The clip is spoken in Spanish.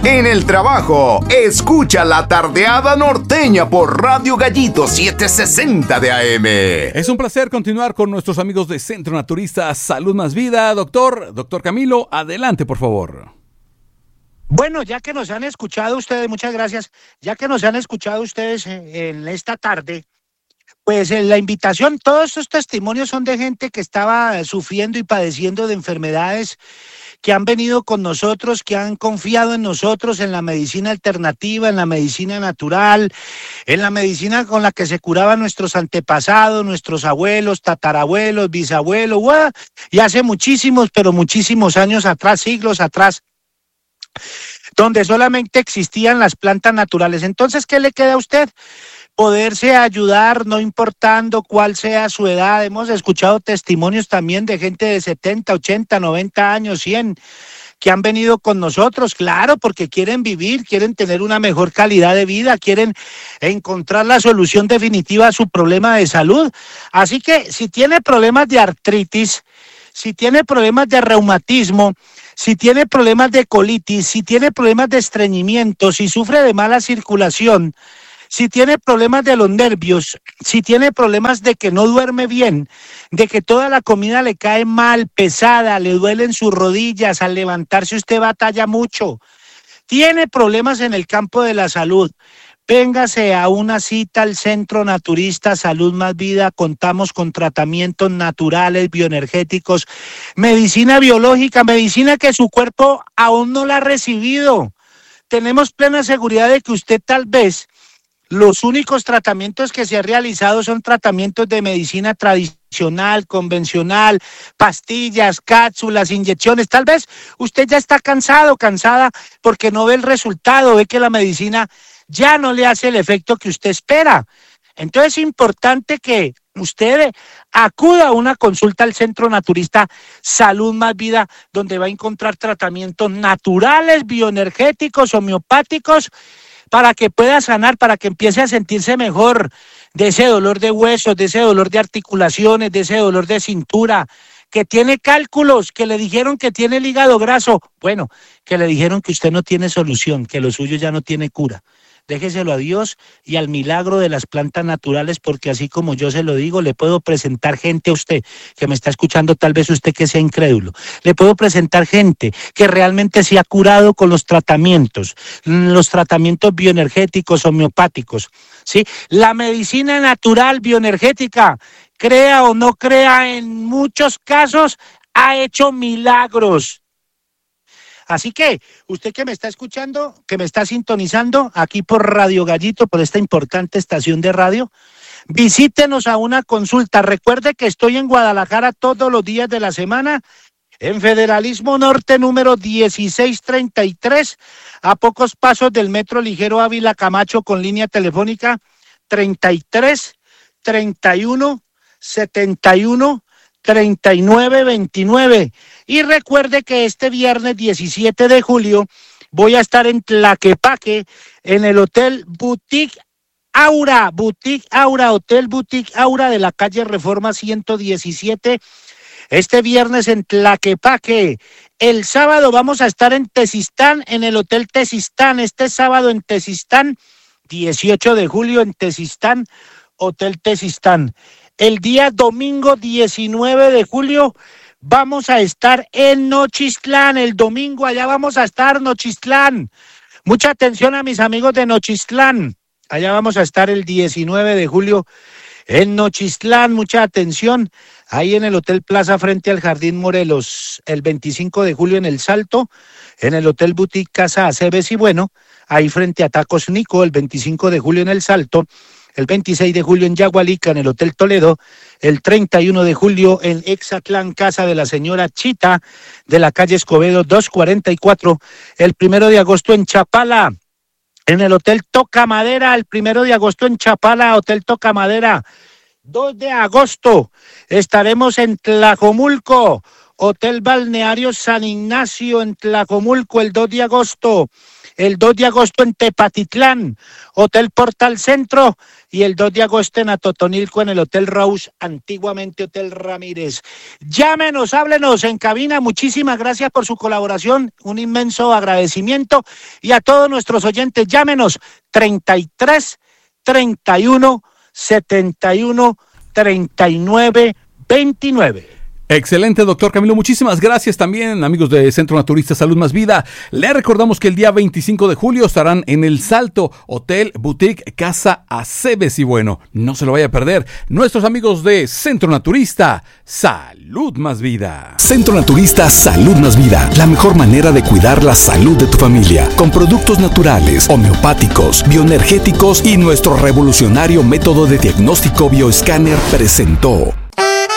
En el trabajo, escucha La Tardeada Norteña por Radio Gallito 760 de AM. Es un placer continuar con nuestros amigos de Centro Naturista Salud Más Vida. Doctor Camilo, adelante, por favor. Bueno, ya que nos han escuchado ustedes, muchas gracias, ya que nos han escuchado ustedes en esta tarde, pues la invitación, todos estos testimonios son de gente que estaba sufriendo y padeciendo de enfermedades, que han venido con nosotros, que han confiado en nosotros, en la medicina alternativa, en la medicina natural, en la medicina con la que se curaban nuestros antepasados, nuestros abuelos, tatarabuelos, bisabuelos, y hace muchísimos, pero muchísimos años atrás, siglos atrás, donde solamente existían las plantas naturales. Entonces, ¿qué le queda a usted? Poderse ayudar, no importando cuál sea su edad. Hemos escuchado testimonios también de gente de 70, 80, 90 años, 100, que han venido con nosotros, claro, porque quieren vivir, quieren tener una mejor calidad de vida, quieren encontrar la solución definitiva a su problema de salud. Así que si tiene problemas de artritis, si tiene problemas de reumatismo, si tiene problemas de colitis, si tiene problemas de estreñimiento, si sufre de mala circulación, si tiene problemas de los nervios, si tiene problemas de que no duerme bien, de que toda la comida le cae mal, pesada, le duelen sus rodillas, al levantarse usted batalla mucho, tiene problemas en el campo de la salud, véngase a una cita al Centro Naturista Salud Más Vida. Contamos con tratamientos naturales, bioenergéticos, medicina biológica, medicina que su cuerpo aún no la ha recibido. Tenemos plena seguridad de que usted tal vez los únicos tratamientos que se han realizado son tratamientos de medicina tradicional, convencional, pastillas, cápsulas, inyecciones. Tal vez usted ya está cansado, cansada, porque no ve el resultado, ve que la medicina ya no le hace el efecto que usted espera. Entonces es importante que usted acuda a una consulta al Centro Naturista Salud Más Vida, donde va a encontrar tratamientos naturales, bioenergéticos, homeopáticos, para que pueda sanar, para que empiece a sentirse mejor de ese dolor de huesos, de ese dolor de articulaciones, de ese dolor de cintura, que tiene cálculos, que le dijeron que tiene el hígado graso, bueno, que le dijeron que usted no tiene solución, que lo suyo ya no tiene cura. Déjeselo a Dios y al milagro de las plantas naturales, porque así como yo se lo digo, le puedo presentar gente a usted que me está escuchando, tal vez usted que sea incrédulo, le puedo presentar gente que realmente se ha curado con los tratamientos bioenergéticos, homeopáticos, ¿sí? La medicina natural bioenergética, crea o no crea, en muchos casos ha hecho milagros. Así que usted que me está escuchando, que me está sintonizando aquí por Radio Gallito, por esta importante estación de radio, visítenos a una consulta. Recuerde que estoy en Guadalajara todos los días de la semana, en Federalismo Norte número 1633, a pocos pasos del Metro Ligero Ávila Camacho, con línea telefónica 33 31 71 3929. Y recuerde que este viernes 17 de julio voy a estar en Tlaquepaque, en el Hotel Boutique Aura, Hotel Boutique Aura de la calle Reforma 117. Este viernes en Tlaquepaque. El sábado vamos a estar en Tezistán, en el Hotel Tezistán. Este sábado en Tezistán, 18 de julio en Tezistán, Hotel Tezistán. El día domingo 19 de julio vamos a estar en Nochistlán. El domingo allá vamos a estar, Nochistlán. Mucha atención a mis amigos de Nochistlán. Allá vamos a estar el 19 de julio en Nochistlán. Mucha atención. Ahí en el Hotel Plaza frente al Jardín Morelos. El 25 de julio en El Salto, en el Hotel Boutique Casa Aceves. Y bueno, ahí frente a Tacos Nico, el 25 de julio en El Salto. El 26 de julio en Yagualica, en el Hotel Toledo. El 31 de julio en Exatlán, casa de la señora Chita, de la calle Escobedo 244. El 1 de agosto en Chapala, en el Hotel Toca Madera. El 1 de agosto en Chapala, Hotel Toca Madera. 2 de agosto estaremos en Tlajomulco, Hotel Balneario San Ignacio en Tlacomulco el 2 de agosto. El 2 de agosto en Tepatitlán, Hotel Portal Centro, y el 2 de agosto en Atotonilco en el Hotel Rose, antiguamente Hotel Ramírez. Llámenos, háblenos en cabina. Muchísimas gracias por su colaboración, un inmenso agradecimiento. Y a todos nuestros oyentes, llámenos 33 31 71 39 29. Excelente, doctor Camilo. Muchísimas gracias también, amigos de Centro Naturista Salud Más Vida. Le recordamos que el día 25 de julio estarán en El Salto, Hotel Boutique Casa Aceves. Y bueno, no se lo vaya a perder. Nuestros amigos de Centro Naturista Salud Más Vida. Centro Naturista Salud Más Vida. La mejor manera de cuidar la salud de tu familia. Con productos naturales, homeopáticos, bioenergéticos y nuestro revolucionario método de diagnóstico bioescáner presentó